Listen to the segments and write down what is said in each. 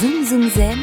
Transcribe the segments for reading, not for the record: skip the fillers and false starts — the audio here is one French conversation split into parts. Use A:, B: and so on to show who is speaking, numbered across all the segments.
A: Zoom Zoom Zen,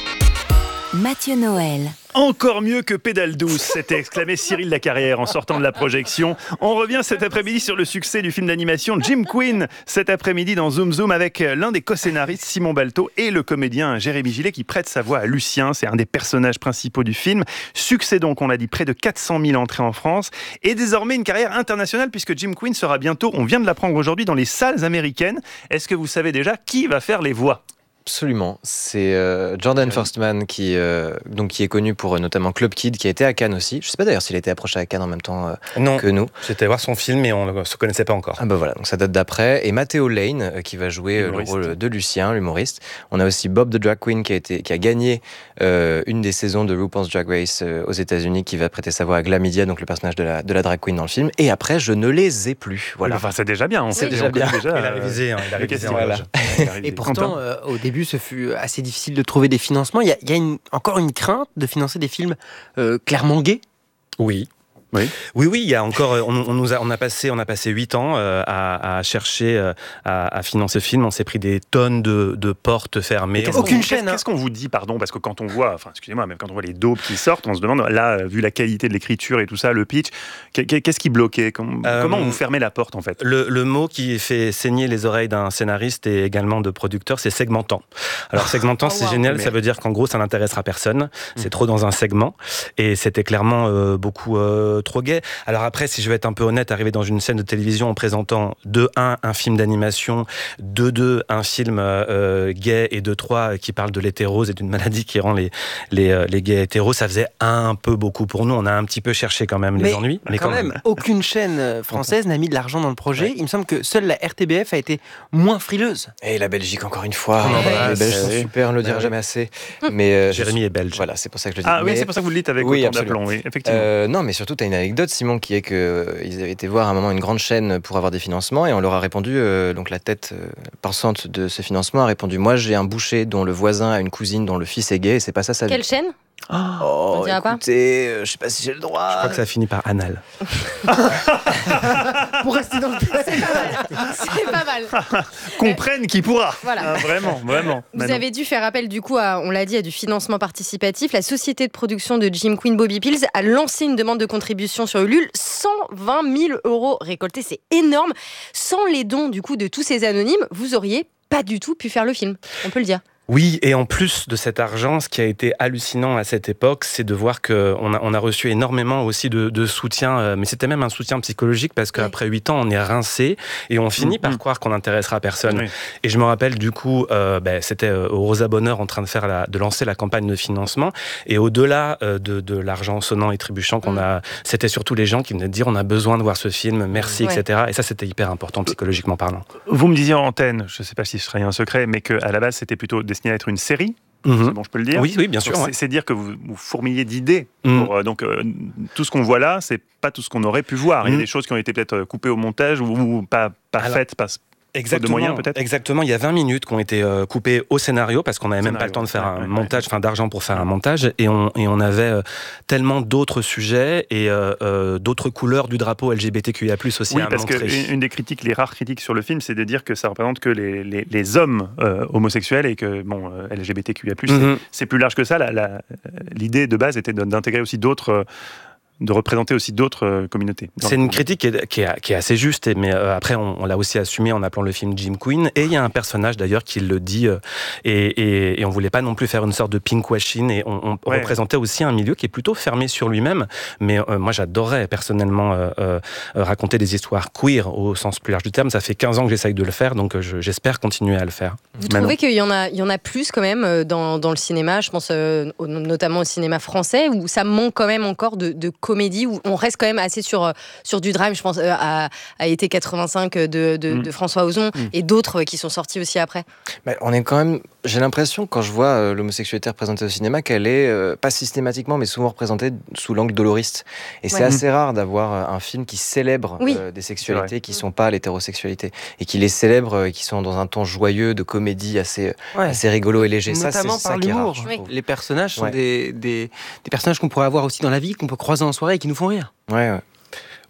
A: Mathieu Noël.
B: Encore mieux que pédale douce, s'était exclamé Cyril Lacarrière en sortant de la projection. On revient cet après-midi sur le succès du film d'animation Jim Queen. Cet après-midi dans Zoom Zoom avec l'un des co-scénaristes Simon Balteau et le comédien Jérémy Gillet qui prête sa voix à Lucien. C'est un des personnages principaux du film. Succès donc, on l'a dit, près de 400 000 entrées en France et désormais une carrière internationale puisque Jim Queen sera bientôt, on vient de l'apprendre aujourd'hui, dans les salles américaines. Est-ce que vous savez déjà qui va faire les voix ?
C: Absolument, c'est Jordan Forstman qui est connu pour notamment Club Kid, qui a été à Cannes aussi. Je ne sais pas d'ailleurs s'il a été approché à Cannes en même temps que nous.
D: J'étais voir son film mais on ne se connaissait pas encore.
C: Ah bah voilà, donc ça date d'après. Et Matteo Lane qui va jouer le rôle de Lucien, l'humoriste. On a aussi Bob the Drag Queen qui a gagné une des saisons de RuPaul's Drag Race aux États-Unis, qui va prêter sa voix à Glamidia, donc le personnage de la drag queen dans le film. Et après, je ne les ai plus. Voilà.
B: Enfin, c'est déjà bien.
C: C'est déjà bien.
D: Il a révisé.
C: Voilà.
E: Et pourtant, au début, ce fut assez difficile de trouver des financements. Il y a encore une crainte de financer des films clairement gays.
D: Oui. Oui, il y a encore. On a passé 8 ans à chercher à financer ce film. On s'est pris des tonnes de portes fermées.
B: Qu'est-ce qu'on vous dit, pardon, parce que quand on voit, excusez-moi, même quand on voit les daubes qui sortent, on se demande, là, vu la qualité de l'écriture et tout ça, le pitch, qu'est-ce qui bloquait ? Comment vous fermez la porte, en fait ?
D: Le mot qui fait saigner les oreilles d'un scénariste et également de producteur, c'est segmentant. Alors, segmentant, c'est génial. Ça veut dire qu'en gros, ça n'intéressera personne. C'est trop dans un segment. Et c'était clairement beaucoup trop gay. Alors après, si je vais être un peu honnête, arriver dans une scène de télévision en présentant de 1 un film d'animation, de 2 un film gay et de 3 qui parle de l'hétérose et d'une maladie qui rend les gays hétéros, ça faisait un peu beaucoup pour nous. On a un petit peu cherché quand même les ennuis.
E: Mais quand même, aucune chaîne française n'a mis de l'argent dans le projet. Ouais. Il me semble que seule la RTBF a été moins frileuse.
C: Et la Belgique, encore une fois. Les Belges sont super, on ne le dira jamais assez. Mais
D: Jérémy est belge.
C: Voilà, c'est pour ça que je le dis.
B: Ah oui, c'est pour ça que vous le dites avec autant d'aplomb, oui, effectivement.
C: Non, mais surtout, tu as une anecdote, Simon, qui est qu'ils avaient été voir à un moment une grande chaîne pour avoir des financements et on leur a répondu, donc la tête pensante de ce financement a répondu: moi j'ai un boucher dont le voisin a une cousine dont le fils est gay et c'est pas ça sa vie.
F: Quelle chaîne ?
C: Oh, écoutez, je sais pas si j'ai le droit.
D: Je crois que ça finit par anal.
E: Pour rester dans le
F: C'est pas mal.
B: Comprenne qui pourra.
F: Voilà.
B: Vraiment.
F: Vous avez dû faire appel du coup on l'a dit, à du financement participatif. La société de production de Jim Queen, Bobby Pills, a lancé une demande de contribution sur Ulule. 120 000 € récoltés, c'est énorme. Sans les dons du coup de tous ces anonymes, vous auriez pas du tout pu faire le film. On peut le dire.
D: Oui, et en plus de cet argent, ce qui a été hallucinant à cette époque, c'est de voir qu'on a reçu énormément aussi de soutien, mais c'était même un soutien psychologique parce qu'après 8 ans, on est rincé et on finit par croire qu'on n'intéressera personne. Oui. Et je me rappelle du coup, c'était au Rosa Bonheur en train de lancer la campagne de financement et au-delà de l'argent sonnant et trébuchant qu'on a, c'était surtout les gens qui venaient de dire on a besoin de voir ce film, merci, etc. Et ça, c'était hyper important psychologiquement parlant.
B: Vous me disiez en antenne, je ne sais pas si ce serait un secret, mais qu'à la base, c'était plutôt destiné à être une série. C'est bon, je peux le dire.
D: Oui, bien sûr.
B: C'est dire que vous fourmillez d'idées. Donc, tout ce qu'on voit là, c'est pas tout ce qu'on aurait pu voir. Il y a des choses qui ont été peut-être coupées au montage ou pas faites. Exactement, de moyens, peut-être.
D: Exactement, il y a 20 minutes qui ont été coupées au scénario parce qu'on n'avait même pas le temps de faire un montage, d'argent pour faire un montage, et on avait tellement d'autres sujets et d'autres couleurs du drapeau LGBTQIA+ aussi à montrer.
B: Oui, parce qu'une des critiques, les rares critiques sur le film, c'est de dire que ça représente que les hommes homosexuels et que LGBTQIA+, c'est plus large que ça. L'idée de base était d'intégrer aussi d'autres de représenter aussi d'autres communautés.
D: C'est une critique qui est assez juste, mais après on l'a aussi assumé en appelant le film Jim Queen, et il y a un personnage d'ailleurs qui le dit, et on voulait pas non plus faire une sorte de pinkwashing, et on représentait aussi un milieu qui est plutôt fermé sur lui-même, mais moi j'adorerais personnellement raconter des histoires queer au sens plus large du terme. Ça fait 15 ans que j'essaye de le faire, donc j'espère continuer à le faire.
F: Vous trouvez qu'il y en a plus quand même dans le cinéma, je pense notamment au cinéma français, où ça manque quand même encore de comédie, où on reste quand même assez sur du drame. Je pense à Été 85 de François Ozon et d'autres qui sont sortis aussi après.
C: On est quand même, j'ai l'impression quand je vois l'homosexualité représentée au cinéma qu'elle est pas systématiquement mais souvent représentée sous l'angle doloriste, et c'est assez rare d'avoir un film qui célèbre des sexualités qui sont pas l'hétérosexualité et qui les célèbre, qui sont dans un ton joyeux de comédie assez rigolo et léger.
E: Notamment par l'humour. Les personnages sont des personnages qu'on pourrait avoir aussi dans la vie, qu'on peut croiser en soirée et qui nous font rire.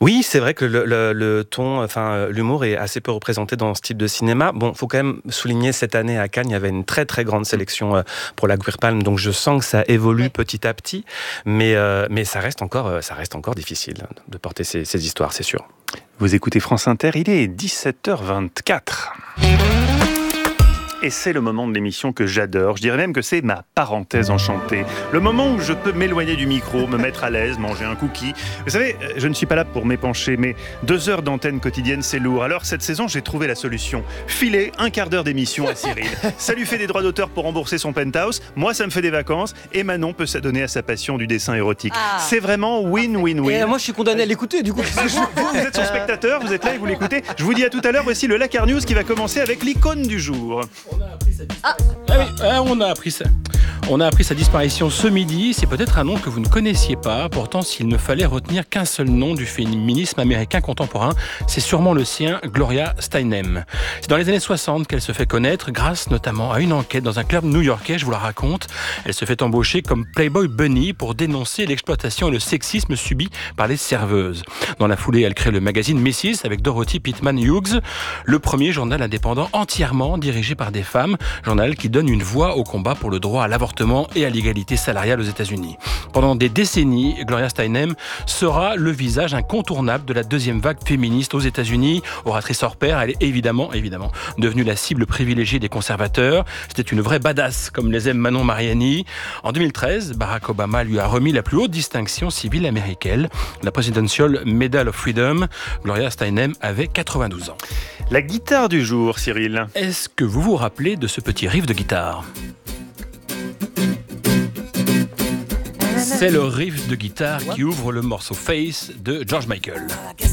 D: Oui, c'est vrai que le ton, l'humour est assez peu représenté dans ce type de cinéma. Bon, faut quand même souligner, cette année à Cannes, il y avait une très très grande sélection pour la Queer Palm, donc je sens que ça évolue petit à petit, mais ça reste encore difficile de porter ces histoires, c'est sûr.
B: Vous écoutez France Inter, il est 17h24. Et c'est le moment de l'émission que j'adore. Je dirais même que c'est ma parenthèse enchantée. Le moment où je peux m'éloigner du micro, me mettre à l'aise, manger un cookie. Vous savez, je ne suis pas là pour m'épancher, mais 2 heures d'antenne quotidienne, c'est lourd. Alors cette saison, j'ai trouvé la solution. Filer un quart d'heure d'émission à Cyril. Ça lui fait des droits d'auteur pour rembourser son penthouse. Moi, ça me fait des vacances. Et Manon peut s'adonner à sa passion du dessin érotique. C'est vraiment win-win-win.
E: Et moi, je suis condamné à l'écouter, du coup.
B: Vous êtes son spectateur, vous êtes là et vous l'écoutez. Je vous dis à tout à l'heure. Voici le Lakar News qui va commencer avec l'icône du jour.
G: On a appris sa disparition ce midi. C'est peut-être un nom que vous ne connaissiez pas. Pourtant, s'il ne fallait retenir qu'un seul nom du féminisme américain contemporain, c'est sûrement le sien, Gloria Steinem. C'est dans les années 60 qu'elle se fait connaître, grâce notamment à une enquête dans un club new-yorkais, je vous la raconte. Elle se fait embaucher comme Playboy Bunny pour dénoncer l'exploitation et le sexisme subi par les serveuses. Dans la foulée, elle crée le magazine Mrs. avec Dorothy Pitman Hughes, le premier journal indépendant entièrement dirigé par des femmes, journal qui donne une voix au combat pour le droit à l'avortement et à l'égalité salariale aux États-Unis. Pendant des décennies, Gloria Steinem sera le visage incontournable de la deuxième vague féministe aux États-Unis. Oratrice hors pair, elle est évidemment devenue la cible privilégiée des conservateurs. C'était une vraie badass, comme les aime Manon Mariani. En 2013, Barack Obama lui a remis la plus haute distinction civile américaine, la Presidential Medal of Freedom. Gloria Steinem avait 92 ans.
B: La guitare du jour, Cyril.
G: Est-ce que vous vous rappelez de ce petit riff de guitare ? C'est le riff de guitare qui ouvre le morceau Face de George Michael.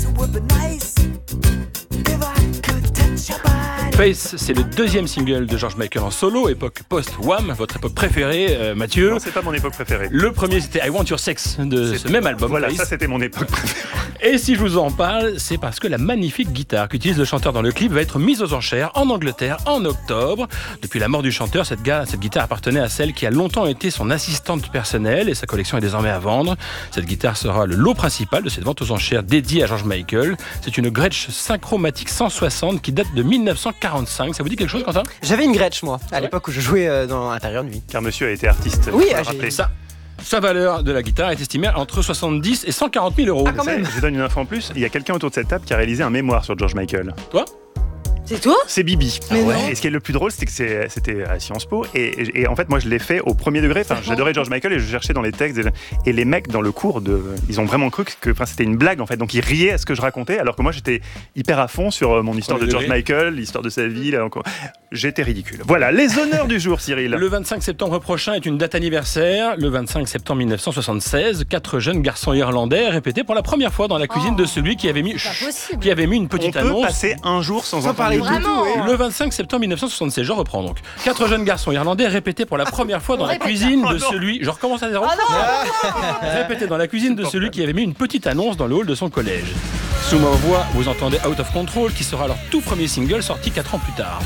G: Face, c'est le deuxième single de George Michael en solo, époque post-Wham, votre époque préférée, Mathieu.
B: Non, c'est pas mon époque préférée.
G: Le premier, c'était I Want Your Sex de ce même album.
B: Voilà,
G: Face.
B: ça c'était mon époque préférée.
G: Et si je vous en parle, c'est parce que la magnifique guitare qu'utilise le chanteur dans le clip va être mise aux enchères en Angleterre en octobre. Depuis la mort du chanteur, cette guitare appartenait à celle qui a longtemps été son assistante personnelle et sa collection est désormais à vendre. Cette guitare sera le lot principal de cette vente aux enchères dédiée à George Michael. C'est une Gretsch Synchromatic 160 qui date de 1945. Ça vous dit quelque chose, Quentin ?
E: J'avais une Gretsch, moi, à l'époque où je jouais dans Intérieur de Nuit.
B: Car monsieur a été artiste.
E: Oui,
B: j'ai
G: ça. Sa valeur de la guitare est estimée entre 70 et 140 000 euros.
E: Ah, quand même.
B: Je vous donne une info en plus. Il y a quelqu'un autour de cette table qui a réalisé un mémoire sur George Michael.
G: Toi ?
F: C'est toi ?
B: C'est Bibi.
F: Mais non.
B: Et ce qui est le plus drôle, c'est que c'était à Sciences Po. Et en fait, moi, je l'ai fait au premier degré. Enfin, j'adorais George Michael et je cherchais dans les textes. Et les mecs, dans le cours, ils ont vraiment cru que c'était une blague, en fait. Donc, ils riaient à ce que je racontais, alors que moi, j'étais hyper à fond sur mon histoire de George Michael, l'histoire de sa vie. Là, encore. J'étais ridicule. Voilà, les honneurs du jour, Cyril.
G: Le 25 septembre prochain est une date anniversaire. Le 25 septembre 1976, 4 jeunes garçons irlandais répétaient pour la première fois dans la cuisine de celui qui avait mis une petite annonce.
B: On peut passer un jour sans en
E: parler
B: parler
E: du tout.
G: Le 25 septembre 1976, je reprends donc. 4 jeunes garçons irlandais répétaient pour la première fois dans la cuisine de celui... Je recommence à zéro. Répétaient dans la cuisine de celui qui avait mis une petite annonce dans le hall de son collège. Sous ma voix, vous entendez Out of Control, qui sera leur tout premier single sorti 3 ans plus tard.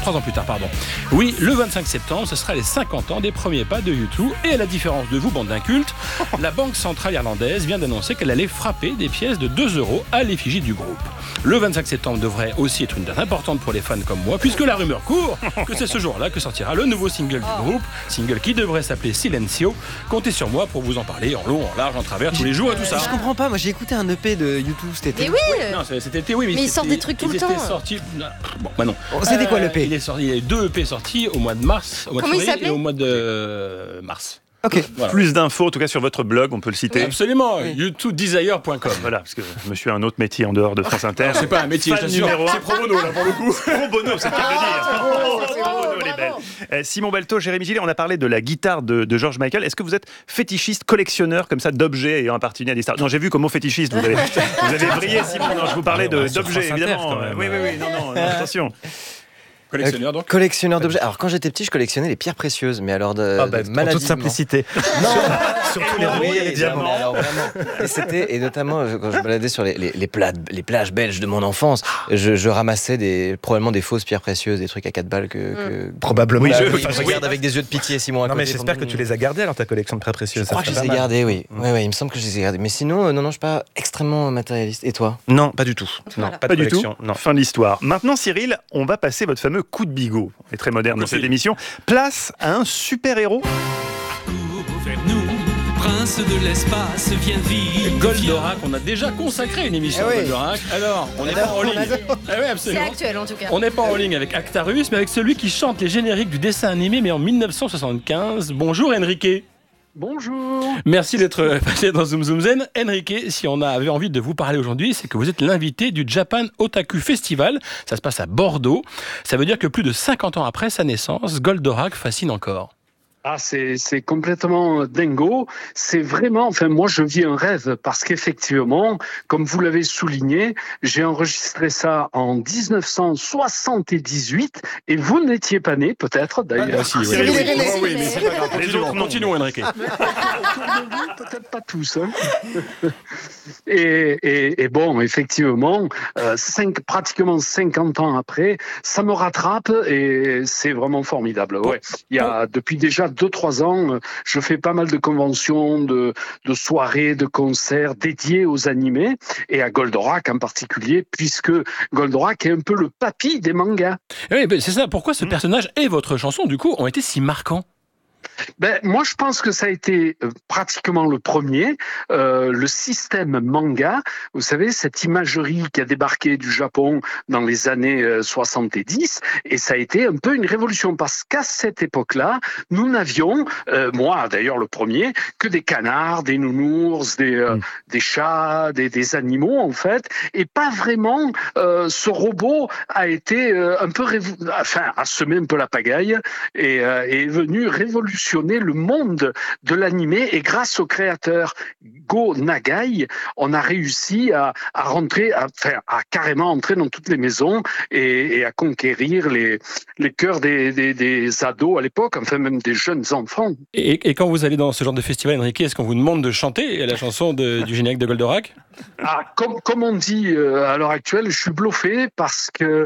G: Oui, le 25 septembre, ce sera les 50 ans des premiers pas de U2. Et à la différence de vous, bande d'incultes, la Banque centrale irlandaise vient d'annoncer qu'elle allait frapper des pièces de 2 € à l'effigie du groupe. Le 25 septembre devrait aussi être une date importante pour les fans comme moi, puisque la rumeur court que c'est ce jour-là que sortira le nouveau single du groupe, single qui devrait s'appeler Silencio. Comptez sur moi pour vous en parler en long, en large, en travers, tous les jours et tout ça.
E: Je comprends pas, moi j'ai écouté un EP de U2 cet été.
F: Mais oui.
G: Non, c'était été, oui,
F: mais ils sortent des trucs tout le temps.
G: Sortis... Bon, bah non.
E: C'était quoi l'EP ?
G: Il y a eu 2 EP sortis au mois de mars, au mois de février et au mois de mars.
E: Ok.
B: Voilà. Plus d'infos, en tout cas sur votre blog, on peut le citer.
G: Oui, absolument, youtubedesire.com.
B: Voilà, parce que monsieur a un autre métier en dehors de France Inter.
G: C'est pas un métier, je t'assure. C'est pro bono là pour le coup.
B: Pro bono, c'est le cas de dire. Pro bono, les belles. Simon Balto, Jérémy Gillet, on a parlé de la guitare de George Michael. Est-ce que vous êtes fétichiste, collectionneur comme ça d'objets ayant appartenu à des stars ? Non, j'ai vu comme mot fétichiste, vous avez brillé, Simon. Non, je vous parlais d'objets, évidemment.
D: Même.
B: Oui, non, attention.
G: Collectionneur donc.
C: Collectionneur d'objets. Alors quand j'étais petit, je collectionnais les pierres précieuses, mais alors
D: en toute simplicité.
C: Non,
D: surtout les roues et les diamants.
C: Alors vraiment. Et notamment quand je baladais sur les plages belges de mon enfance, je ramassais probablement des fausses pierres précieuses, des trucs à 4 balles que
D: probablement.
C: Oui, je regarde avec des yeux de pitié, Simon.
D: Non mais j'espère que tu les as gardés alors ta collection de pierres précieuses.
C: Je crois que je les ai gardés, oui. Ouais, il me semble que je les ai gardés. Mais sinon, non, je suis pas extrêmement matérialiste. Et toi ?
D: Non, pas du tout.
F: Voilà.
D: Non, pas
B: du tout.
D: Non.
B: Fin de l'histoire. Maintenant, Cyril, on va passer votre fameux coup de bigot. On est très moderne dans cette émission. Place à un super-héros.
H: Vers nous, prince de l'espace, viens vite.
G: Goldorak, on a déjà consacré une émission à Goldorak. Alors, on n'est pas en ligne. Oui, absolument.
F: C'est actuel en tout cas.
G: On n'est pas en ligne avec Actarus, mais avec celui qui chante les génériques du dessin animé, mais en 1975. Bonjour Enrique.
I: Bonjour.
G: Merci d'être passé dans Zoom Zoom Zen. Enrique, si on avait envie de vous parler aujourd'hui, c'est que vous êtes l'invité du Japan Otaku Festival. Ça se passe à Bordeaux. Ça veut dire que plus de 50 ans après sa naissance, Goldorak fascine encore.
I: Ah, c'est complètement dingo. C'est vraiment, moi, je vis un rêve parce qu'effectivement, comme vous l'avez souligné, j'ai enregistré ça en 1978 et vous n'étiez pas né, peut-être, d'ailleurs.
G: Ah, si, oui, mais c'est pas grave. Les autres, continuons, Enrique.
I: Peut-être pas tous. Hein. Et bon, effectivement, pratiquement 50 ans après, ça me rattrape et c'est vraiment formidable. Ouais. Il y a depuis déjà 2-3 ans, je fais pas mal de conventions, de soirées, de concerts dédiés aux animés et à Goldorak en particulier, puisque Goldorak est un peu le papy des mangas.
G: Oui, c'est ça. Pourquoi ce personnage et votre chanson, du coup, ont été si marquants ?
I: Moi, je pense que ça a été pratiquement le premier. Le système manga, vous savez, cette imagerie qui a débarqué du Japon dans les années 70, et ça a été un peu une révolution parce qu'à cette époque-là, nous n'avions, moi d'ailleurs le premier, que des canards, des nounours, des chats, des animaux en fait, et pas vraiment. Ce robot a été un peu, a semé un peu la pagaille et est venu révolutionner le monde de l'animé et grâce au créateur Go Nagai, on a réussi à carrément entrer dans toutes les maisons et à conquérir les cœurs des ados à l'époque, enfin même des jeunes enfants.
G: Et quand vous allez dans ce genre de festival, Enrique, est-ce qu'on vous demande de chanter la chanson du générique de Goldorak ?
I: Comme on dit à l'heure actuelle, je suis bluffé parce que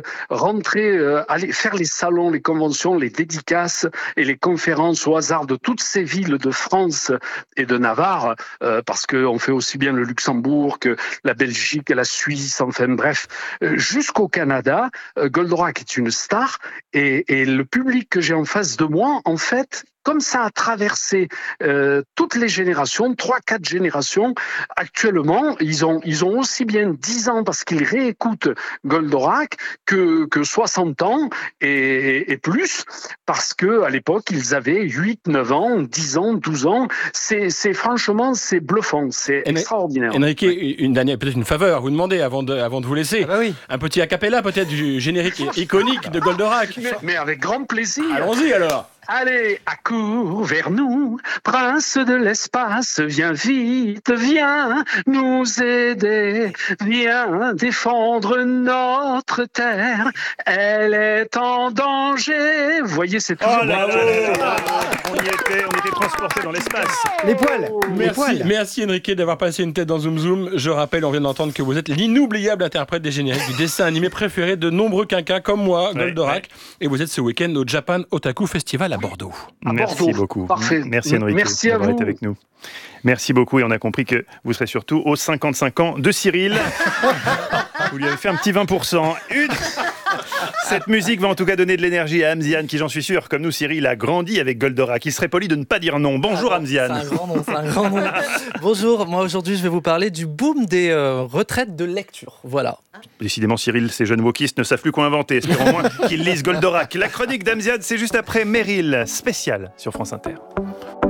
I: aller faire les salons, les conventions, les dédicaces et les conférences au hasard de toutes ces villes de France et de Navarre, parce qu'on fait aussi bien le Luxembourg que la Belgique et la Suisse, enfin bref, jusqu'au Canada, Goldorak est une star et le public que j'ai en face de moi, en fait, comme ça a traversé toutes les générations, 3-4 générations, actuellement, ils ont aussi bien 10 ans parce qu'ils réécoutent Goldorak que 60 ans et plus, parce que à l'époque, ils avaient 8, 9 ans, 10 ans, 12 ans. Franchement, c'est bluffant, c'est extraordinaire.
G: Enrique, une dernière, peut-être une faveur à vous demander avant de vous laisser.
C: Ah bah oui.
G: Un petit a cappella peut-être du générique iconique de Goldorak.
I: Mais avec grand plaisir.
G: Allons-y alors.
I: Allez, accours vers nous, prince de l'espace, viens vite, viens nous aider, viens défendre notre terre, elle est en danger. Vous voyez, c'est tout.
B: Oh là là, on était transportés dans l'espace.
E: Les poils.
G: Merci Enrique d'avoir passé une tête dans Zoom Zoom. Je rappelle, on vient d'entendre que vous êtes l'inoubliable interprète des génériques du dessin animé préféré de nombreux quinquas comme moi, Goldorak, et vous êtes ce week-end au Japan Otaku Festival à Bordeaux.
B: Merci beaucoup.
I: Parfait.
B: Merci Enrique d'avoir été avec nous. Merci beaucoup et on a compris que vous serez surtout aux 55 ans de Cyril. Vous lui avez fait un petit 20%. Cette musique va en tout cas donner de l'énergie à Amziane qui, j'en suis sûr, comme nous Cyril, a grandi avec Goldorak. Il serait poli de ne pas dire non. Bonjour Amziane.
J: C'est un grand nom. Bonjour, moi aujourd'hui je vais vous parler du boom des retraites de lecture. Voilà.
B: Décidément Cyril, ces jeunes wokistes ne savent plus quoi inventer. Espérons moins qu'ils lisent Goldorak. La chronique d'Amziane, c'est juste après Meryl, spéciale sur France Inter.